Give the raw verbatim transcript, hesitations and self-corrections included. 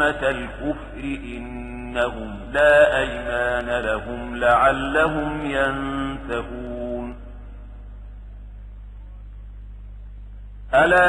أئمة الكفر إنهم لا أيمان لهم لعلهم ينتهون. ألا